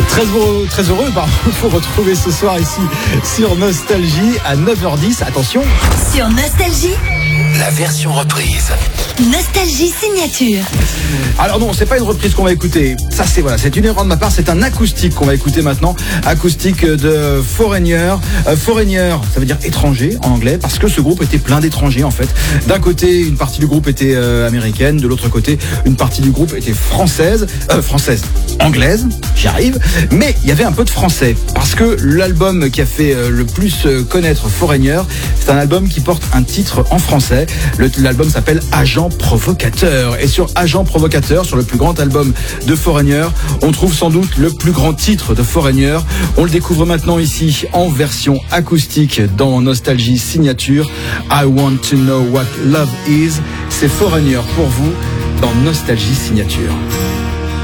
Très heureux pour retrouver ce soir ici sur Nostalgie à 9h10. Attention. Sur Nostalgie, la version reprise. Nostalgie signature. Alors non, c'est pas une reprise qu'on va écouter. Ça c'est une erreur de ma part. C'est un acoustique qu'on va écouter maintenant. Acoustique de Foreigner. Foreigner, ça veut dire étranger en anglais, parce que ce groupe était plein d'étrangers en fait. D'un côté, une partie du groupe était américaine, de l'autre côté, une partie du groupe était anglaise. J'y arrive. Mais il y avait un peu de français, parce que l'album qui a fait le plus connaître Foreigner, c'est un album qui porte un titre en français. L'album s'appelle Agent Provocateur. Et sur Agent Provocateur, sur le plus grand album de Foreigner, on trouve sans doute le plus grand titre de Foreigner. On le découvre maintenant ici en version acoustique dans Nostalgie Signature. I Want to Know What Love Is. C'est Foreigner pour vous dans Nostalgie Signature.